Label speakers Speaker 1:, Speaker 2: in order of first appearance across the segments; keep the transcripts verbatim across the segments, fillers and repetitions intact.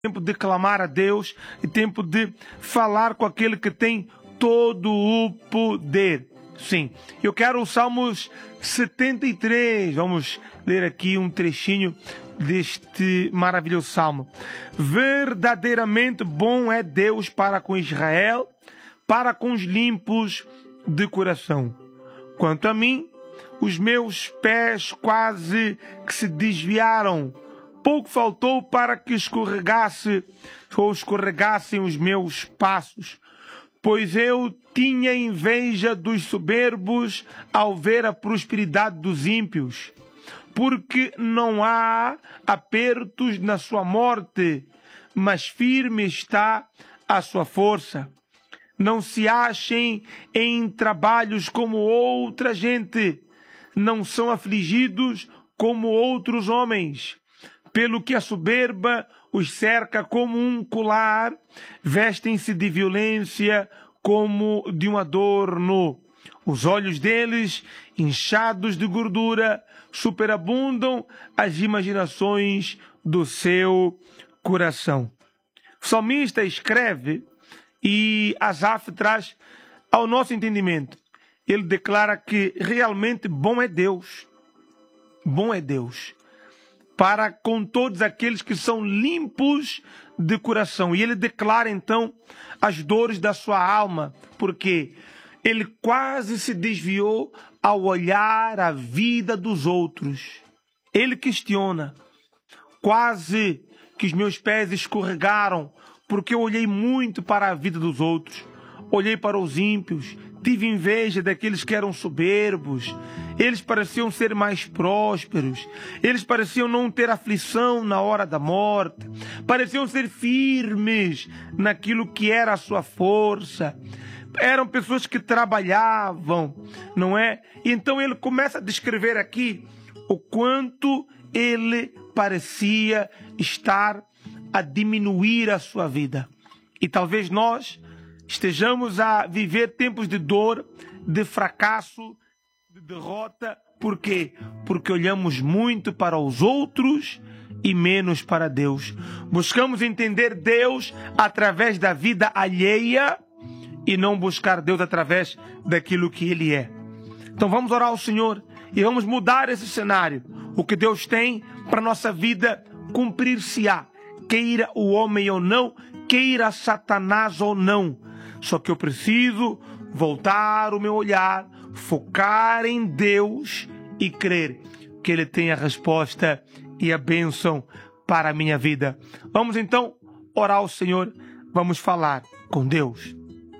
Speaker 1: tempo de clamar a Deus e tempo de falar com aquele que tem todo o poder. Sim, eu quero o Salmos setenta e três, vamos ler aqui um trechinho deste maravilhoso salmo. Verdadeiramente bom é Deus para com Israel, para com os limpos de coração. Quanto a mim, os meus pés quase que se desviaram. Pouco faltou para que escorregasse ou escorregassem os meus passos, pois eu tinha inveja dos soberbos ao ver a prosperidade dos ímpios, porque não há apertos na sua morte, mas firme está a sua força. Não se achem em trabalhos como outra gente, não são afligidos como outros homens. Pelo que a soberba os cerca como um colar, vestem-se de violência como de um adorno. Os olhos deles, inchados de gordura, superabundam as imaginações do seu coração. O salmista escreve e Asaf traz ao nosso entendimento. Ele declara que realmente bom é Deus. Bom é Deus para com todos aqueles que são limpos de coração. E ele declara então as dores da sua alma, porque ele quase se desviou ao olhar a vida dos outros. Ele questiona, quase que os meus pés escorregaram, porque eu olhei muito para a vida dos outros. Olhei para os ímpios, tive inveja daqueles que eram soberbos. Eles pareciam ser mais prósperos. Eles pareciam não ter aflição na hora da morte. Pareciam ser firmes naquilo que era a sua força. Eram pessoas que trabalhavam, não é? E então ele começa a descrever aqui o quanto ele parecia estar a diminuir a sua vida. E talvez nós estejamos a viver tempos de dor, de fracasso, de derrota. Por quê? Porque olhamos muito para os outros e menos para Deus. Buscamos entender Deus através da vida alheia e não buscar Deus através daquilo que Ele é. Então vamos orar ao Senhor e vamos mudar esse cenário. O que Deus tem para a nossa vida cumprir-se-á. Queira o homem ou não, queira Satanás ou não. Só que eu preciso voltar o meu olhar, focar em Deus e crer que Ele tem a resposta e a bênção para a minha vida. Vamos então orar ao Senhor, vamos falar com Deus.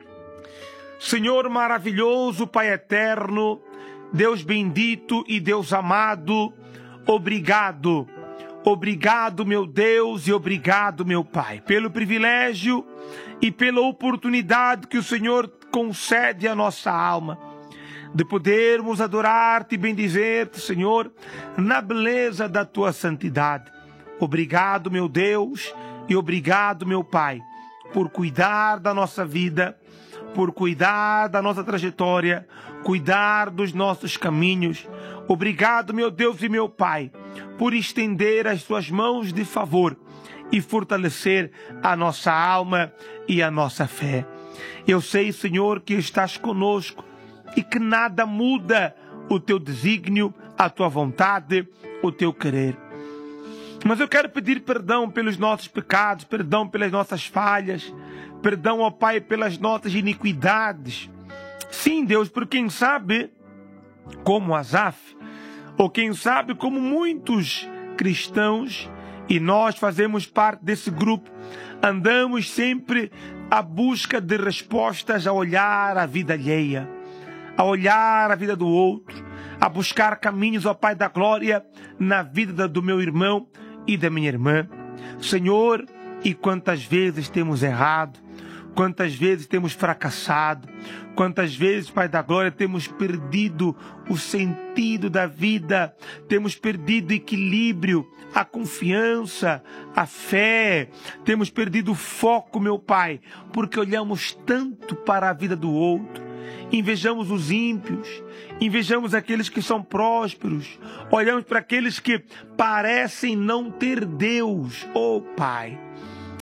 Speaker 1: Senhor maravilhoso, Pai eterno, Deus bendito e Deus amado, obrigado. Obrigado, meu Deus, e obrigado, meu Pai, pelo privilégio e pela oportunidade que o Senhor concede à nossa alma, de podermos adorar-te e bendizer-te, Senhor, na beleza da tua santidade. Obrigado, meu Deus, e obrigado, meu Pai, por cuidar da nossa vida, por cuidar da nossa trajetória, cuidar dos nossos caminhos. Obrigado, meu Deus e meu Pai, por estender as suas mãos de favor e fortalecer a nossa alma e a nossa fé. Eu sei, Senhor, que estás conosco e que nada muda o teu desígnio, a tua vontade, o teu querer. Mas eu quero pedir perdão pelos nossos pecados, perdão pelas nossas falhas, perdão, ó Pai, pelas nossas iniquidades. Sim, Deus, por quem sabe, como Asaf, ou quem sabe como muitos cristãos, e nós fazemos parte desse grupo, andamos sempre à busca de respostas, a olhar a vida alheia, a olhar a vida do outro, a buscar caminhos, ó Pai da glória, na vida do meu irmão e da minha irmã. Senhor, e quantas vezes temos errado, quantas vezes temos fracassado, quantas vezes, Pai da glória, temos perdido o sentido da vida, temos perdido o equilíbrio, a confiança, a fé, temos perdido o foco, meu Pai, porque olhamos tanto para a vida do outro, invejamos os ímpios, invejamos aqueles que são prósperos, olhamos para aqueles que parecem não ter Deus. Oh, Pai,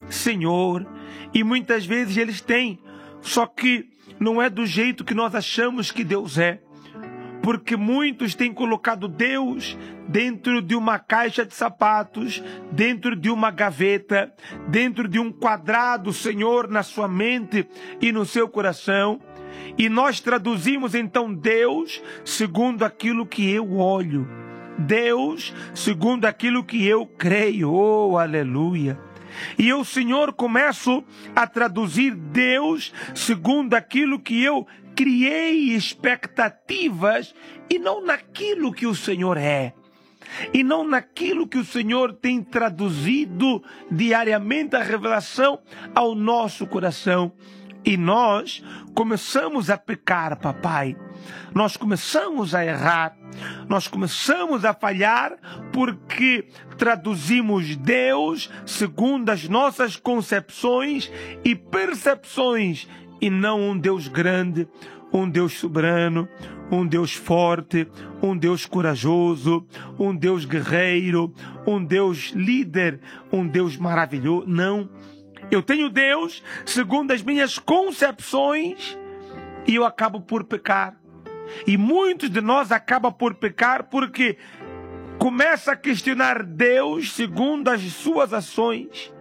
Speaker 1: Senhor. E muitas vezes eles têm, só que não é do jeito que nós achamos que Deus é. Porque muitos têm colocado Deus dentro de uma caixa de sapatos, dentro de uma gaveta, dentro de um quadrado, Senhor, na sua mente e no seu coração. E nós traduzimos então Deus segundo aquilo que eu olho. Deus segundo aquilo que eu creio. Oh, aleluia! E eu, Senhor, começo a traduzir Deus segundo aquilo que eu criei expectativas e não naquilo que o Senhor é. E não naquilo que o Senhor tem traduzido diariamente a revelação ao nosso coração. E nós começamos a pecar, papai. Nós começamos a errar. Nós começamos a falhar porque traduzimos Deus segundo as nossas concepções e percepções, e não um Deus grande, um Deus soberano, um Deus forte, um Deus corajoso, um Deus guerreiro, um Deus líder, um Deus maravilhoso. Não. Eu tenho Deus segundo as minhas concepções e eu acabo por pecar. E muitos de nós acabam por pecar porque começa a questionar Deus segundo as suas ações.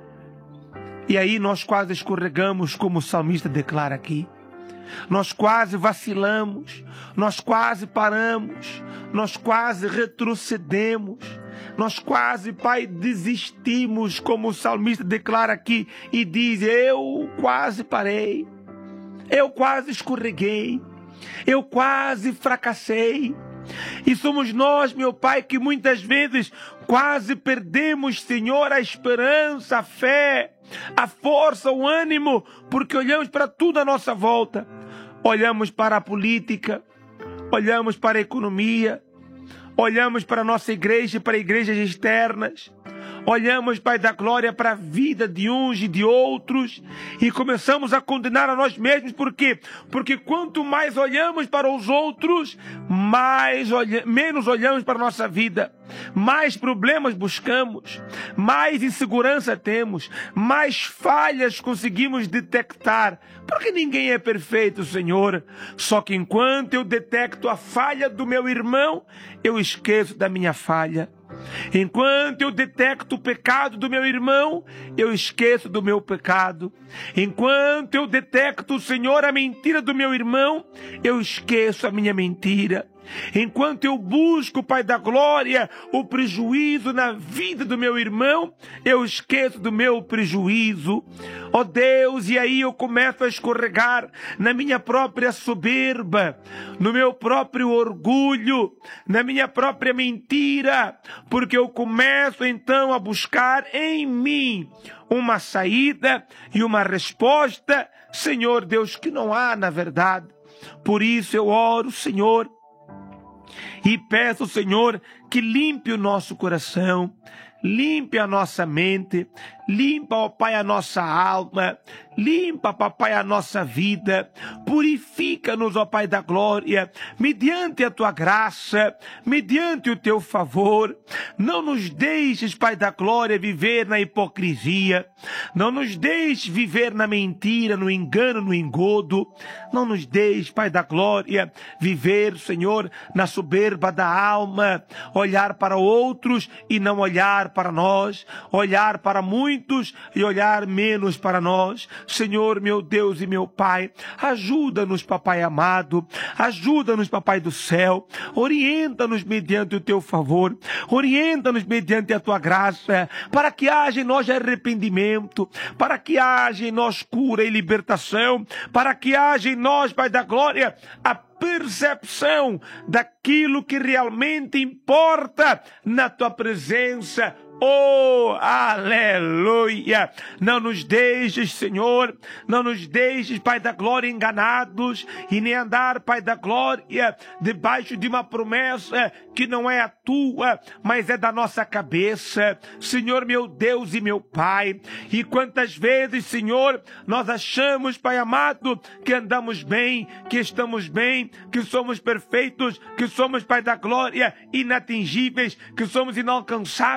Speaker 1: E aí nós quase escorregamos, como o salmista declara aqui. Nós quase vacilamos, nós quase paramos, nós quase retrocedemos, nós quase, Pai, desistimos, como o salmista declara aqui e diz: eu quase parei, eu quase escorreguei, eu quase fracassei. E somos nós, meu Pai, que muitas vezes quase perdemos, Senhor, a esperança, a fé, a força, o ânimo, porque olhamos para tudo à nossa volta. Olhamos para a política, olhamos para a economia, olhamos para a nossa igreja e para igrejas externas. Olhamos, Pai da glória, para a vida de uns e de outros e começamos a condenar a nós mesmos. Por quê? Porque quanto mais olhamos para os outros, mais olha... menos olhamos para a nossa vida. Mais problemas buscamos, mais insegurança temos, mais falhas conseguimos detectar. Porque ninguém é perfeito, Senhor. Só que enquanto eu detecto a falha do meu irmão, eu esqueço da minha falha. Enquanto eu detecto o pecado do meu irmão, eu esqueço do meu pecado. Enquanto eu detecto, Senhor, a mentira do meu irmão, eu esqueço a minha mentira. Enquanto eu busco, Pai da glória, o prejuízo na vida do meu irmão, eu esqueço do meu prejuízo. Ó Deus, e aí eu começo a escorregar na minha própria soberba, no meu próprio orgulho, na minha própria mentira, porque eu começo então a buscar em mim uma saída e uma resposta, Senhor Deus, que não há na verdade. Por isso eu oro, Senhor, e peço, Senhor, que limpe o nosso coração, limpe a nossa mente, limpa, ó Pai, a nossa alma, limpa, papai, a nossa vida, purifica-nos, ó Pai da glória, mediante a tua graça, mediante o teu favor. Não nos deixes, Pai da glória, viver na hipocrisia, não nos deixes viver na mentira, no engano, no engodo, não nos deixes, Pai da glória, viver, Senhor, na soberba da alma, olhar para outros e não olhar para nós, olhar para muitos e olhar menos para nós. Senhor, meu Deus e meu Pai, ajuda-nos, papai amado, ajuda-nos, papai do céu, orienta-nos mediante o teu favor, orienta-nos mediante a tua graça, para que haja em nós arrependimento, para que haja em nós cura e libertação, para que haja em nós, Pai da glória, a percepção daquilo que realmente importa na tua presença. Oh, aleluia! Não nos deixes, Senhor, não nos deixes, Pai da glória, enganados e nem andar, Pai da glória, debaixo de uma promessa que não é a tua, mas é da nossa cabeça. Senhor, meu Deus e meu Pai, e quantas vezes, Senhor, nós achamos, Pai amado, que andamos bem, que estamos bem, que somos perfeitos, que somos, Pai da glória, inatingíveis, que somos inalcançáveis.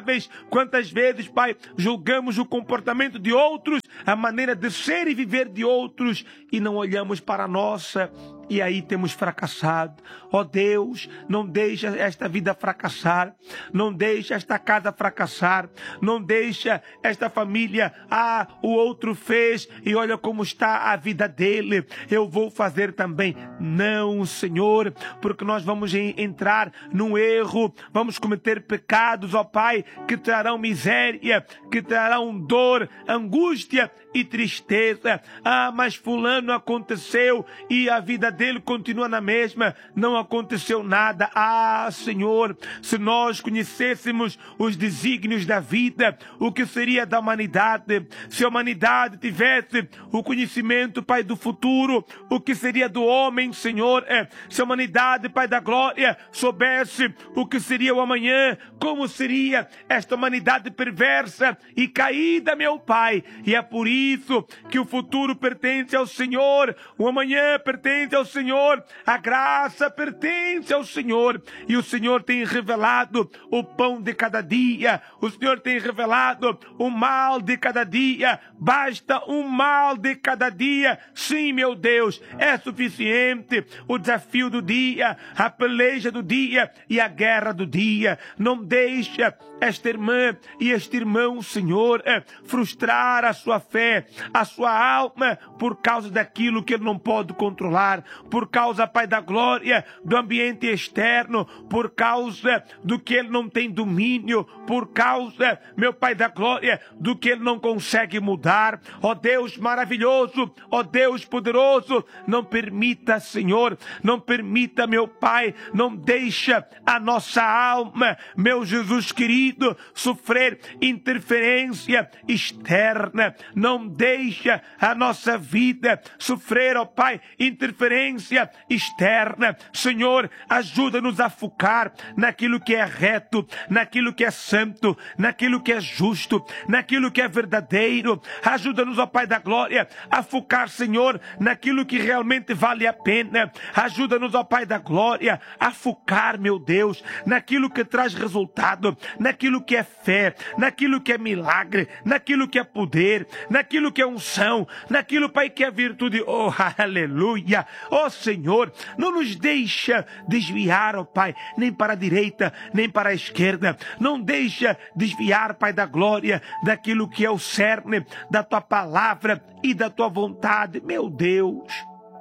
Speaker 1: Quantas vezes, Pai, julgamos o comportamento de outros, a maneira de ser e viver de outros, e não olhamos para a nossa, e aí temos fracassado. Ó Deus, não deixa esta vida fracassar, não deixa esta casa fracassar, não deixa esta família, ah, o outro fez e olha como está a vida dele, eu vou fazer também. Não, Senhor, porque nós vamos entrar num erro, vamos cometer pecados, ó Pai, que trarão miséria, que trarão dor, angústia e tristeza. Ah, mas fulano aconteceu e a vida dele continua na mesma, não aconteceu nada. Ah, Senhor, se nós conhecêssemos os desígnios da vida, o que seria da humanidade? Se a humanidade tivesse o conhecimento, Pai, do futuro, o que seria do homem, Senhor? É, se a humanidade, Pai da glória, soubesse o que seria o amanhã, como seria esta humanidade perversa e caída, meu Pai? E é por isso que o futuro pertence ao Senhor, o amanhã pertence ao Senhor, a graça pertence ao Senhor, e o Senhor tem revelado o pão de cada dia, o Senhor tem revelado o mal de cada dia. Basta um mal de cada dia, sim, meu Deus, é suficiente. O desafio do dia, a peleja do dia e a guerra do dia. Não deixa esta irmã e este irmão, Senhor, frustrar a sua fé, a sua alma, por causa daquilo que ele não pode controlar, por causa, Pai da glória, do ambiente externo, por causa do que ele não tem domínio, por causa, meu Pai da glória, do que ele não consegue mudar. Ó Deus maravilhoso, ó Deus poderoso, não permita, Senhor, não permita, meu Pai, não deixa a nossa alma, meu Jesus querido, sofrer interferência externa, não deixa a nossa vida sofrer, ó Pai, interferência externa. Senhor, ajuda-nos a focar naquilo que é reto, naquilo que é santo, naquilo que é justo, naquilo que é verdadeiro. Ajuda-nos, ó Pai da glória, a focar, Senhor, naquilo que realmente vale a pena. Ajuda-nos, ó Pai da glória, a focar, meu Deus, naquilo que traz resultado, naquilo que é fé, naquilo que é milagre, naquilo que é poder, naquilo que é unção, naquilo, Pai, que é virtude. Oh, aleluia! Oh, Senhor, não nos deixa desviar, ó Pai, nem para a direita, nem para a esquerda. Não deixa desviar, Pai da glória, daquilo que é o cerne da Tua palavra e da Tua vontade. Meu Deus,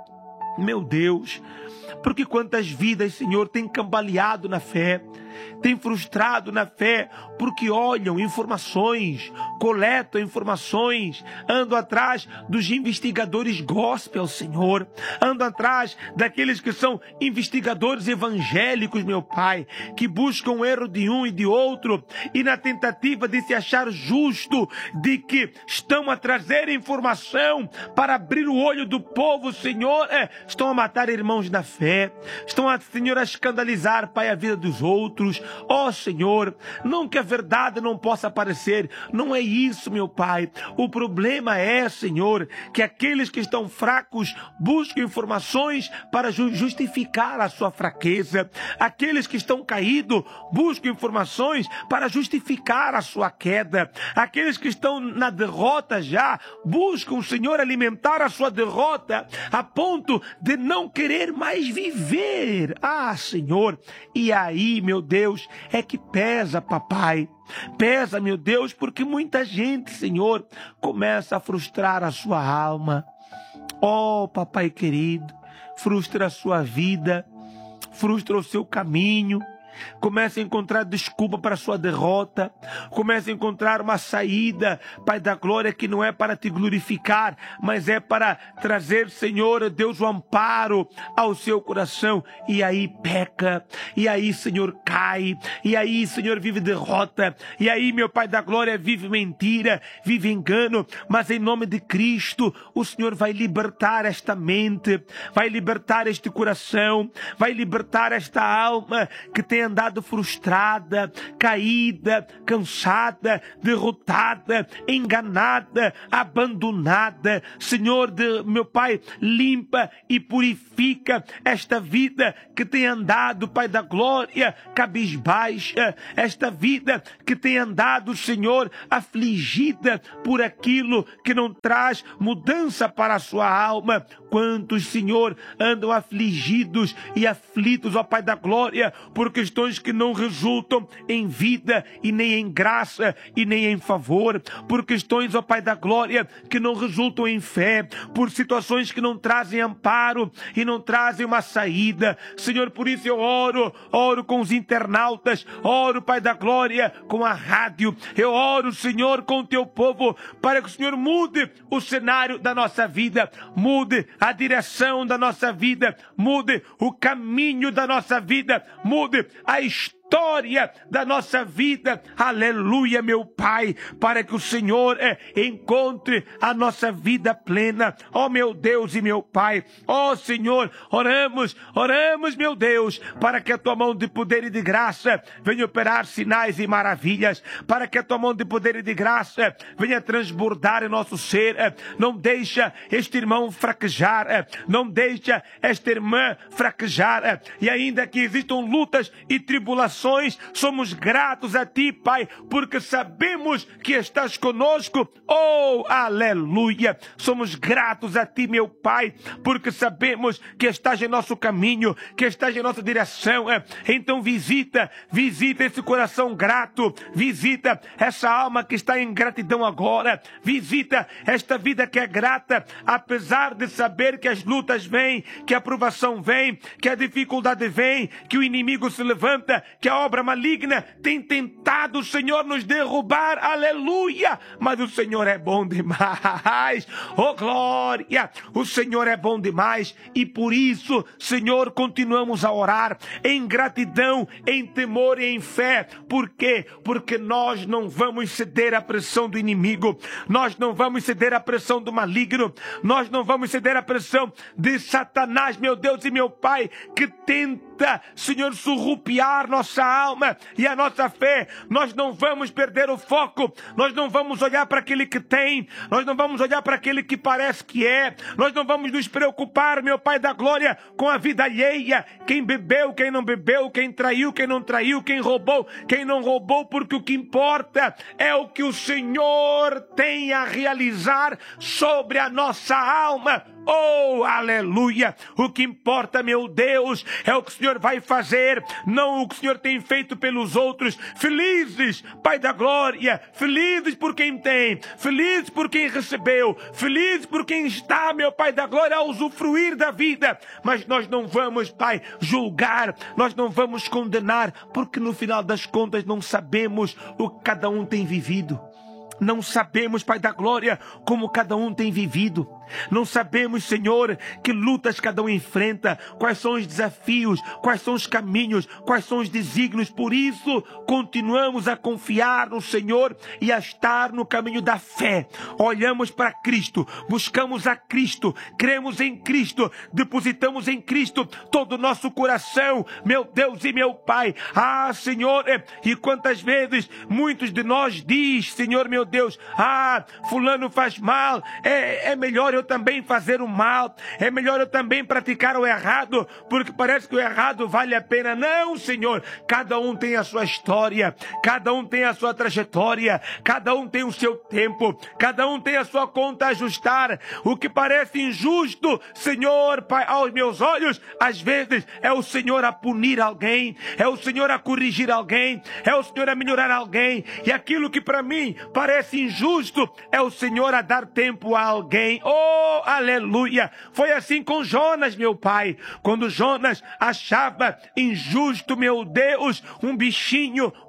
Speaker 1: meu Deus, porque quantas vidas, Senhor, têm cambaleado na fé, têm frustrado na fé, porque olham informações, coletam informações, andam atrás dos investigadores gospel, Senhor, andam atrás daqueles que são investigadores evangélicos, meu Pai, que buscam o erro de um e de outro, e na tentativa de se achar justo, de que estão a trazer informação para abrir o olho do povo, Senhor, é, estão a matar irmãos da fé, estão, a, Senhor, a escandalizar, Pai, a vida dos outros. Ó oh, Senhor, não que a verdade não possa aparecer, não é isso, meu Pai. O problema é, Senhor, que aqueles que estão fracos buscam informações para justificar a sua fraqueza. Aqueles que estão caídos buscam informações para justificar a sua queda. Aqueles que estão na derrota já buscam, Senhor, alimentar a sua derrota a ponto de não querer mais viver. Ah, Senhor, e aí, meu Deus, é que pesa, papai. Pesa, meu Deus, porque muita gente, Senhor, começa a frustrar a sua alma. Oh, papai querido, frustra a sua vida, frustra o seu caminho. Começa a encontrar desculpa para a sua derrota. Começa a encontrar uma saída, Pai da glória, que não é para te glorificar, mas é para trazer, Senhor, Deus, o amparo ao seu coração. E aí peca, e aí, Senhor, cai, e aí, Senhor, vive derrota, e aí, meu Pai da glória, vive mentira, vive engano. Mas em nome de Cristo, o Senhor vai libertar esta mente, vai libertar este coração, vai libertar esta alma que tem tem andado frustrada, caída, cansada, derrotada, enganada, abandonada. Senhor, de, meu Pai, limpa e purifica esta vida que tem andado, Pai da glória, cabisbaixa, esta vida que tem andado, Senhor, afligida por aquilo que não traz mudança para a sua alma. Quantos, Senhor, andam afligidos e aflitos, ó Pai da glória, por questões que não resultam em vida e nem em graça e nem em favor, por questões, ó Pai da glória, que não resultam em fé, por situações que não trazem amparo e não trazem uma saída. Senhor, por isso eu oro, oro com os internautas, oro, Pai da glória, com a rádio, eu oro, Senhor, com o teu povo, para que o Senhor mude o cenário da nossa vida, mude a direção da nossa vida, mude o caminho da nossa vida, mude a história História da nossa vida, aleluia, meu Pai, para que o Senhor é, encontre a nossa vida plena, ó meu Deus e meu Pai, ó Senhor, oramos, oramos, meu Deus, para que a tua mão de poder e de graça venha operar sinais e maravilhas, para que a tua mão de poder e de graça venha transbordar em nosso ser. Não deixa este irmão fraquejar, não deixa esta irmã fraquejar, e ainda que existam lutas e tribulações, somos gratos a Ti, Pai, porque sabemos que estás conosco. Oh, aleluia! Somos gratos a Ti, meu Pai, porque sabemos que estás em nosso caminho, que estás em nossa direção. Então visita, visita esse coração grato, visita essa alma que está em gratidão agora, visita esta vida que é grata, apesar de saber que as lutas vêm, que a provação vem, que a dificuldade vem, que o inimigo se levanta, que a obra maligna tem tentado, Senhor, nos derrubar, aleluia, mas o Senhor é bom demais, oh glória, o Senhor é bom demais, e por isso, Senhor, continuamos a orar em gratidão, em temor e em fé. Por quê? Porque nós não vamos ceder à pressão do inimigo, nós não vamos ceder à pressão do maligno, nós não vamos ceder à pressão de Satanás, meu Deus e meu Pai, que tenta, Senhor, surrupiar nossa alma e a nossa fé. Nós não vamos perder o foco, nós não vamos olhar para aquele que tem, nós não vamos olhar para aquele que parece que é, nós não vamos nos preocupar, meu Pai da glória, com a vida alheia, quem bebeu, quem não bebeu, quem traiu, quem não traiu, quem roubou, quem não roubou, porque o que importa é o que o Senhor tem a realizar sobre a nossa alma. Oh, aleluia! O que importa, meu Deus, é o que o Senhor vai fazer, não o que o Senhor tem feito pelos outros. Felizes, Pai da glória, felizes por quem tem, felizes por quem recebeu, felizes por quem está, meu Pai da glória, a usufruir da vida. Mas nós não vamos, Pai, julgar, nós não vamos condenar, porque no final das contas não sabemos o que cada um tem vivido. Não sabemos, Pai da glória, como cada um tem vivido. Não sabemos, Senhor, que lutas cada um enfrenta, quais são os desafios, quais são os caminhos, quais são os desígnios. Por isso, continuamos a confiar no Senhor e a estar no caminho da fé. Olhamos para Cristo, buscamos a Cristo, cremos em Cristo, depositamos em Cristo todo o nosso coração, meu Deus e meu Pai. Ah, Senhor, e quantas vezes muitos de nós diz, Senhor, meu Deus, ah, fulano faz mal, é, é melhor eu também fazer o mal, é melhor eu também praticar o errado, porque parece que o errado vale a pena. Não, Senhor, cada um tem a sua história, cada um tem a sua trajetória, cada um tem o seu tempo, cada um tem a sua conta a ajustar. O que parece injusto, Senhor, Pai, aos meus olhos, às vezes é o Senhor a punir alguém, é o Senhor a corrigir alguém, é o Senhor a melhorar alguém, e aquilo que para mim parece injusto, é o Senhor a dar tempo a alguém. Oh, aleluia! Foi assim com Jonas, meu Pai. Quando Jonas achava injusto, meu Deus, um bichinho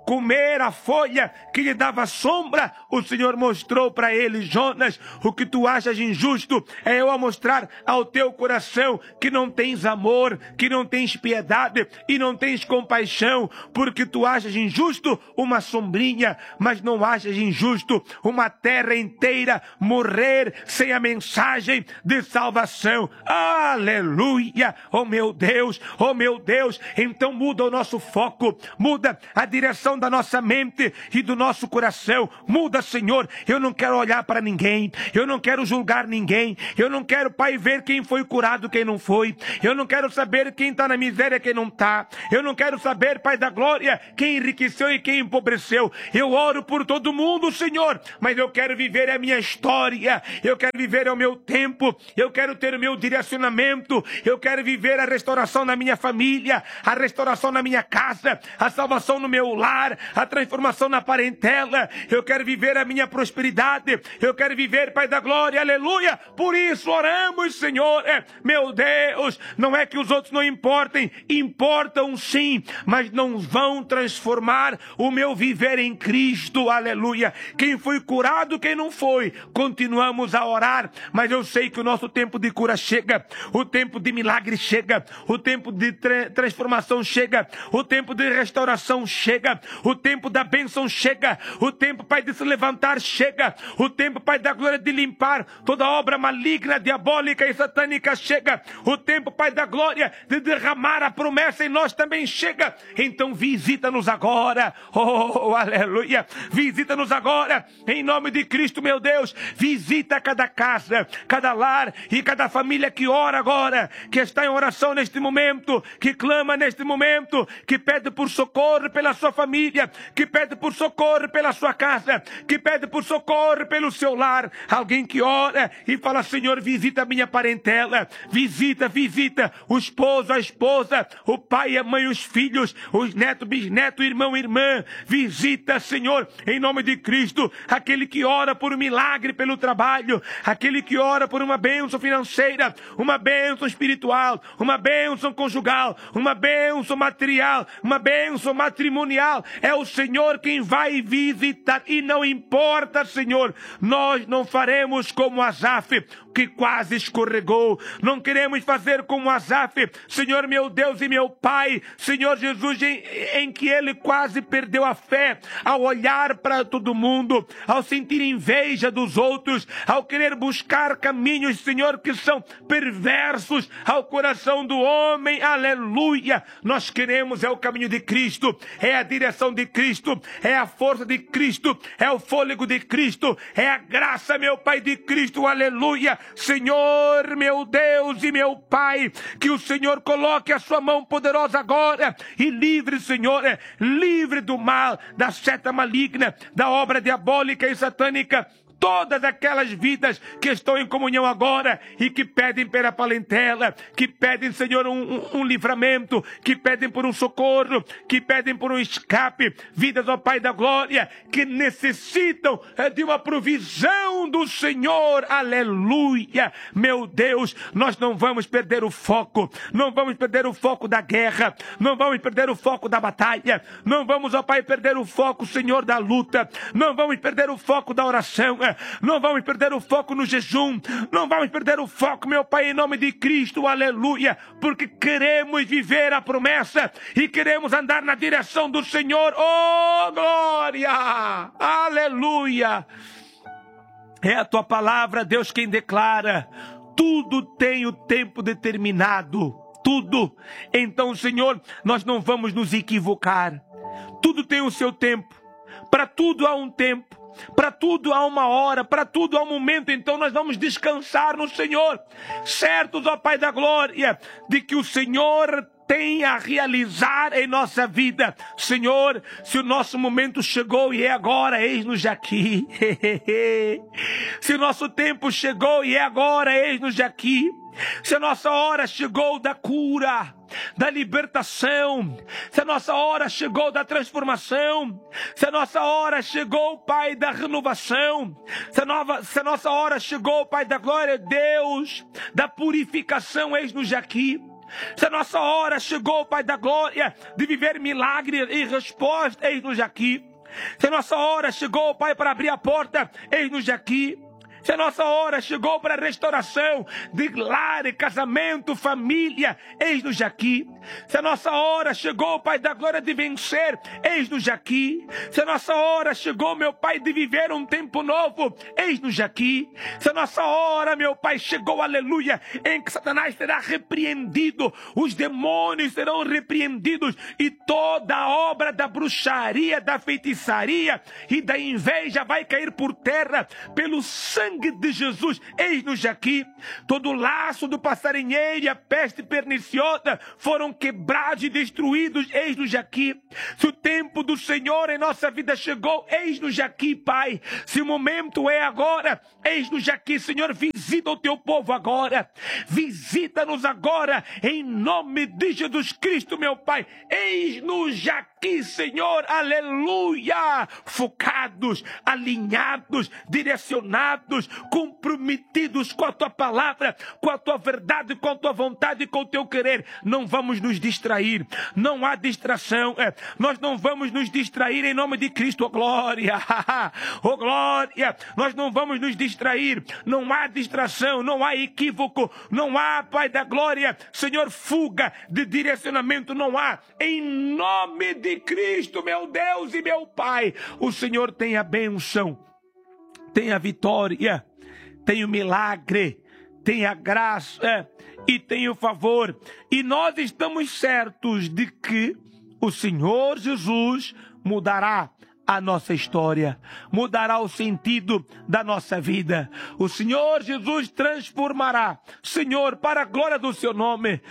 Speaker 1: comer a folha que lhe dava sombra, o Senhor mostrou para ele: Jonas, o que tu achas injusto é eu a mostrar ao teu coração que não tens amor, que não tens piedade e não tens compaixão, porque tu achas injusto uma sombrinha, mas não achas injusto uma terra inteira morrer sem a mensagem de salvação. Aleluia! Oh meu Deus, oh meu Deus, então muda o nosso foco, muda a direção da nossa mente e do nosso coração, muda, Senhor. Eu não quero olhar para ninguém, eu não quero julgar ninguém, eu não quero, Pai, ver quem foi curado, quem não foi, eu não quero saber quem está na miséria, quem não está, eu não quero saber, Pai da glória, quem enriqueceu e quem empobreceu. Eu oro por todo mundo, Senhor, mas eu quero viver a minha história, eu quero viver o meu tempo, eu quero ter o meu direcionamento, eu quero viver a restauração na minha família, a restauração na minha casa, a salvação no meu lar, a transformação na parentela. Eu quero viver a minha prosperidade, eu quero viver, Pai da glória, aleluia. Por isso oramos, Senhor. É, meu Deus, não é que os outros não importem, importam sim, mas não vão transformar o meu viver em Cristo, aleluia. Quem foi curado, quem não foi, continuamos a orar, mas eu sei que o nosso tempo de cura chega, o tempo de milagre chega, o tempo de tra- transformação chega, o tempo de restauração chega, o tempo da bênção chega, o tempo, Pai, de se levantar chega, o tempo, Pai da glória, de limpar toda obra maligna, diabólica e satânica chega, o tempo, Pai da glória, de derramar a promessa em nós também chega. Então visita-nos agora, oh, aleluia, visita-nos agora, em nome de Cristo, meu Deus. Visita cada casa, cada lar e cada família que ora agora, que está em oração neste momento, que clama neste momento, que pede por socorro pela sua família, que pede por socorro pela sua casa, que pede por socorro pelo seu lar. Alguém que ora e fala: Senhor, visita a minha parentela, visita, visita o esposo, a esposa, o pai, a mãe, os filhos, os netos, bisnetos, irmão, irmã. Visita, Senhor, em nome de Cristo, aquele que ora por um milagre pelo trabalho, aquele que ora por uma bênção financeira, uma bênção espiritual, uma bênção conjugal, uma bênção material, uma bênção matrimonial. É o Senhor quem vai visitar, e não importa, Senhor, nós não faremos como Asaf, que quase escorregou. Não queremos fazer como Asaf, Senhor meu Deus e meu Pai, Senhor Jesus, em, em que ele quase perdeu a fé ao olhar para todo mundo, ao sentir inveja dos outros, ao querer buscar caminhos, Senhor, que são perversos ao coração do homem. Aleluia! Nós queremos é o caminho de Cristo, é a direção de Cristo, é a força de Cristo, é o fôlego de Cristo, é a graça, meu Pai, de Cristo. Aleluia! Senhor, meu Deus e meu Pai, que o Senhor coloque a sua mão poderosa agora e livre, Senhor, é, livre do mal, da seta maligna, da obra diabólica e satânica, todas aquelas vidas que estão em comunhão agora e que pedem pela parentela, que pedem, Senhor, um, um, um livramento, que pedem por um socorro, que pedem por um escape, vidas, ó Pai da glória, que necessitam é, de uma provisão do Senhor. Aleluia! Meu Deus, nós não vamos perder o foco, não vamos perder o foco da guerra, não vamos perder o foco da batalha, não vamos, ó Pai, perder o foco, Senhor, da luta, não vamos perder o foco da oração, não vamos perder o foco no jejum, não vamos perder o foco, meu Pai, em nome de Cristo. Aleluia, porque queremos viver a promessa e queremos andar na direção do Senhor. Oh, glória! Aleluia! É a tua palavra, Deus, quem declara: tudo tem o tempo determinado, tudo. Então, Senhor, nós não vamos nos equivocar. Tudo tem o seu tempo, para tudo há um tempo, para tudo há uma hora, para tudo há um momento. Então nós vamos descansar no Senhor, certos, ó Pai da glória, de que o Senhor tem a realizar em nossa vida. Senhor, se o nosso momento chegou e é agora, eis-nos aqui. Se o nosso tempo chegou e é agora, eis-nos aqui. Se a nossa hora chegou da cura, da libertação, se a nossa hora chegou da transformação, se a nossa hora chegou, Pai, da renovação, se a, nova, se a nossa hora chegou, Pai da glória, Deus, da purificação, eis-nos aqui. Se a nossa hora chegou, Pai da glória, de viver milagre e resposta, eis-nos aqui. Se a nossa hora chegou, Pai, para abrir a porta, eis-nos aqui. Se a nossa hora chegou para restauração de lar, casamento, família, eis-nos aqui. Se a nossa hora chegou, Pai da glória, de vencer, eis-nos aqui. Se a nossa hora chegou, meu Pai, de viver um tempo novo, eis-nos aqui. Se a nossa hora, meu Pai, chegou, aleluia, em que Satanás será repreendido, os demônios serão repreendidos e toda a obra da bruxaria, da feitiçaria e da inveja vai cair por terra pelo sangue de Jesus, eis-nos aqui. Todo o laço do passarinheiro e a peste perniciosa foram quebrados e destruídos, eis-nos aqui. Se o tempo do Senhor em nossa vida chegou, eis-nos aqui, Pai. Se o momento é agora, eis-nos aqui, Senhor. Visita o teu povo agora, visita-nos agora, em nome de Jesus Cristo, meu Pai. Eis-nos aqui, Senhor, aleluia, focados, alinhados, direcionados, comprometidos com a tua palavra, com a tua verdade, com a tua vontade e com o teu querer. Não vamos nos distrair, não há distração, é. Nós não vamos nos distrair em nome de Cristo, oh glória, oh glória, nós não vamos nos distrair, não há distração, não há equívoco, não há, Pai da glória, Senhor, fuga de direcionamento, não há, em nome de Cristo, meu Deus e meu Pai. O Senhor tem a bênção, tem a vitória, tem o milagre, tem a graça e tem o favor. E nós estamos certos de que o Senhor Jesus mudará a nossa história, mudará o sentido da nossa vida. O Senhor Jesus transformará. Senhor, para a glória do seu nome,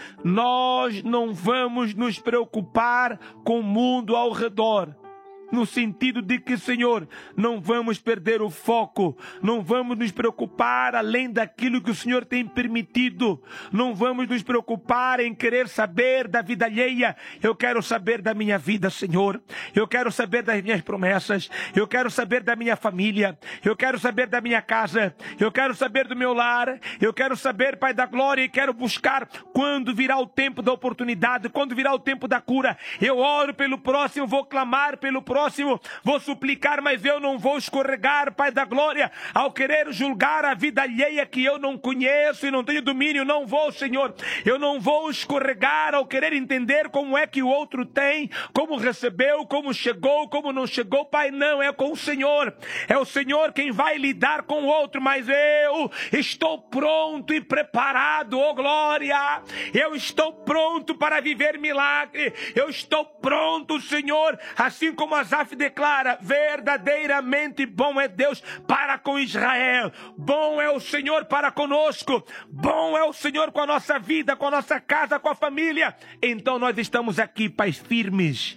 Speaker 1: nós não vamos nos preocupar com o mundo ao redor. No sentido de que, Senhor, não vamos perder o foco, não vamos nos preocupar além daquilo que o Senhor tem permitido, não vamos nos preocupar em querer saber da vida alheia. Eu quero saber da minha vida, Senhor, eu quero saber das minhas promessas, eu quero saber da minha família, eu quero saber da minha casa, eu quero saber do meu lar, eu quero saber, Pai da glória, e quero buscar quando virá o tempo da oportunidade, quando virá o tempo da cura. Eu oro pelo próximo, vou clamar pelo próximo, Próximo, vou suplicar, mas eu não vou escorregar, Pai da glória, ao querer julgar a vida alheia que eu não conheço e não tenho domínio. Não vou, Senhor, eu não vou escorregar ao querer entender como é que o outro tem, como recebeu, como chegou, como não chegou. Pai, não, é com o Senhor, é o Senhor quem vai lidar com o outro, mas eu estou pronto e preparado, oh glória, eu estou pronto para viver milagre, eu estou pronto, Senhor, assim como as Asaf declara, verdadeiramente bom é Deus para com Israel, bom é o Senhor para conosco, bom é o Senhor com a nossa vida, com a nossa casa, com a família. Então nós estamos aqui, pais, firmes,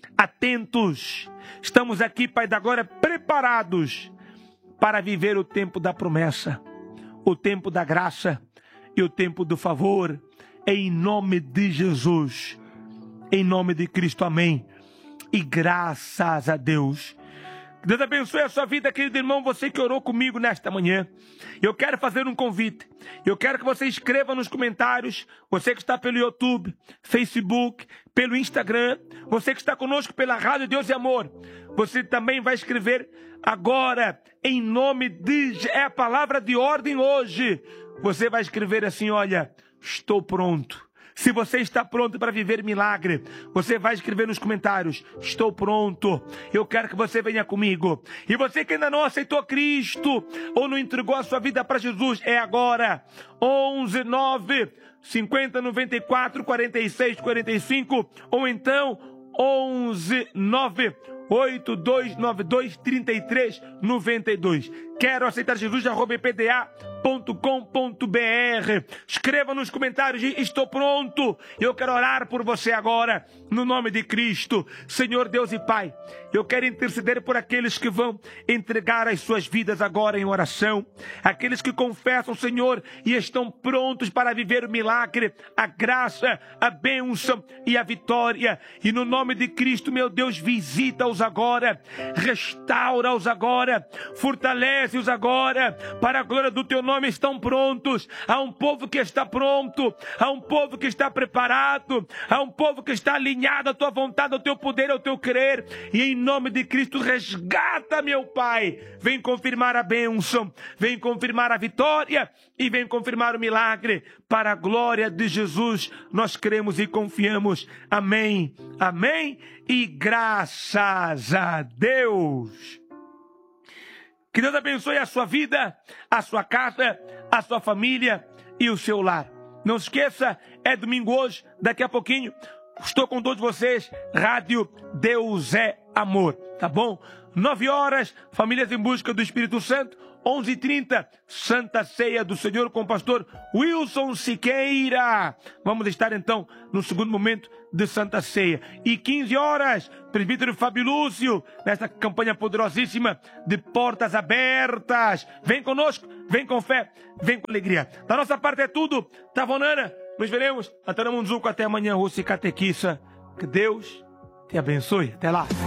Speaker 1: atentos, estamos aqui, Pai da glória, preparados para viver o tempo da promessa, o tempo da graça e o tempo do favor, em nome de Jesus, em nome de Cristo, amém. E graças a Deus. Deus abençoe a sua vida, querido irmão, você que orou comigo nesta manhã. Eu quero fazer um convite. Eu quero que você escreva nos comentários, você que está pelo YouTube, Facebook, pelo Instagram, você que está conosco pela Rádio Deus e Amor. Você também vai escrever agora, em nome de... É a palavra de ordem hoje. Você vai escrever assim, olha, estou pronto. Se você está pronto para viver milagre, você vai escrever nos comentários, estou pronto, eu quero que você venha comigo. E você que ainda não aceitou Cristo, ou não entregou a sua vida para Jesus, é agora. onze, nove, cinquenta, noventa e quatro, quarenta e seis, quarenta e cinco, ou então onze, nove, oito dois nove dois, trinta e três, noventa e dois. Quero aceitar Jesus, arroba p d a ponto com ponto b r. Escreva nos comentários, estou pronto. Eu quero orar por você agora, no nome de Cristo. Senhor Deus e Pai, eu quero interceder por aqueles que vão entregar as suas vidas agora em oração, aqueles que confessam, Senhor, e estão prontos para viver o milagre, a graça, a bênção e a vitória. E no nome de Cristo, meu Deus, visita o Abençoa-os agora, restaura-os agora, fortalece-os agora, para a glória do teu nome. Estão prontos. Há um povo que está pronto, há um povo que está preparado, há um povo que está alinhado à tua vontade, ao teu poder, ao teu querer, e em nome de Cristo resgata, meu Pai, vem confirmar a bênção, vem confirmar a vitória e vem confirmar o milagre, para a glória de Jesus nós cremos e confiamos. Amém, amém e graças a Deus. Que Deus abençoe a sua vida, a sua casa, a sua família e o seu lar. Não se esqueça, é domingo hoje, daqui a pouquinho estou com todos vocês, Rádio Deus é Amor, tá bom? Nove horas, Famílias em Busca do Espírito Santo. Onze e trinta, Santa Ceia do Senhor com o pastor Wilson Siqueira. Vamos estar então no segundo momento de Santa Ceia. E quinze horas, presbítero Fábio Lúcio, nesta campanha poderosíssima de portas abertas. Vem conosco, vem com fé, vem com alegria. Da nossa parte é tudo. Tavonana, nos veremos. Até no Munzuco, até amanhã, Rússia e Catequissa. Que Deus te abençoe. Até lá.